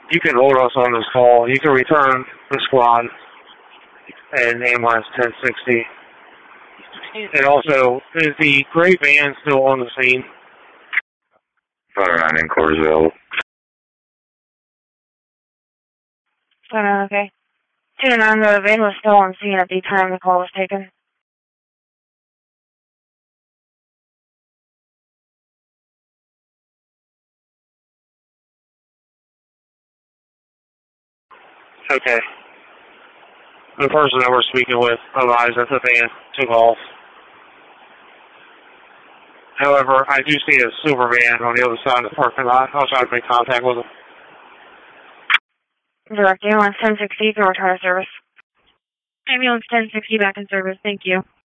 You can hold us on this call. You can return the squad and ambulance 1060. And also, is the gray van still on the scene? 509 in Corsville. Okay. 209, the van was still on scene at the time the call was taken. Okay. The person that we're speaking with advised that the van took off. However, I do see a silver van on the other side of the parking lot. I'll try to make contact with them. Direct ambulance 1060, go return to service. Ambulance 1060 back in service, thank you.